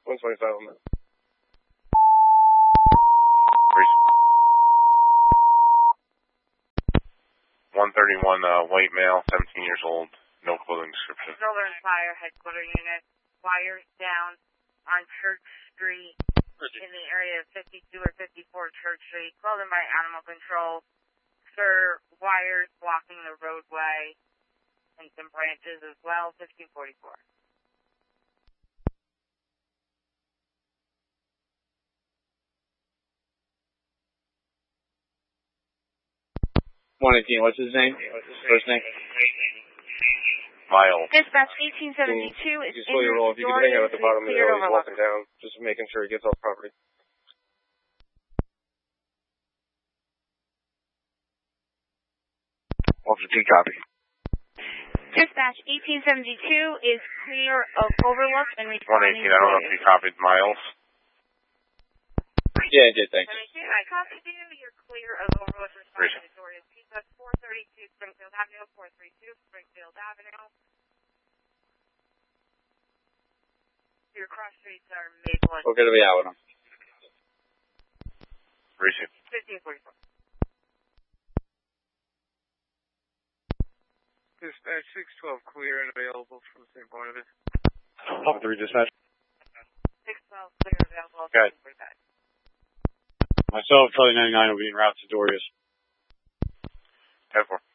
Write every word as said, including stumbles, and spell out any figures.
one twenty-five on that. one thirty-one, uh, white male, seventeen years old, no clothing description. Northern Fire Headquarter Unit, wires down on Church Street in the area of fifty-two or fifty-four Church Street, called in by Animal Control. Sir, wires blocking the roadway and some branches as well, fifteen forty-four. one eighteen, what's his name? What's his first name? Miles. Dispatch eighteen seventy-two is in your roll. If you can hang out at the bottom of the hill, he's walking down, just making sure he gets off property. Officer T, copy. Dispatch eighteen seventy-two is clear of overlook and responding. one eighteen, I don't know if you copied Miles. Yeah, I did, thanks. I copied you. You're clear of overlook responding to Dorian. Pizza four thirty-two Springfield Avenue, four thirty-two Springfield Avenue. Your cross streets are Maple. We'll get to be out with him. Receive. fifteen forty-four. Dispatch six twelve clear and available from Saint Barnabas. Pop three, dispatch. six twelve clear and available. Okay. Myself, Charlie ninety-nine will be en route to Dorius. ten four.